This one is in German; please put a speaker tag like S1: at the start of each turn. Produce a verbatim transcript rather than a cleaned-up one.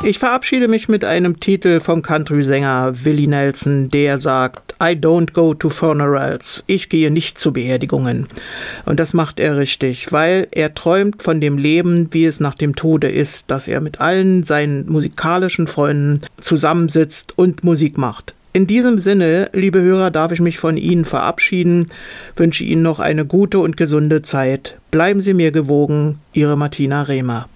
S1: Ich verabschiede mich mit einem Titel vom Country-Sänger Willie Nelson, der sagt: I don't go to funerals. Ich gehe nicht zu Beerdigungen. Und das macht er richtig, weil er träumt von dem Leben, wie es nach dem Tode ist, dass er mit allen seinen musikalischen Freunden zusammensitzt und Musik macht. In diesem Sinne, liebe Hörer, darf ich mich von Ihnen verabschieden, wünsche Ihnen noch eine gute und gesunde Zeit. Bleiben Sie mir gewogen, Ihre Martina Rehmer.